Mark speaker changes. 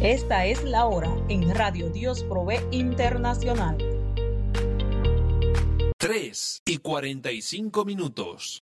Speaker 1: Esta es la hora en Radio Dios Provee Internacional.
Speaker 2: 3:45.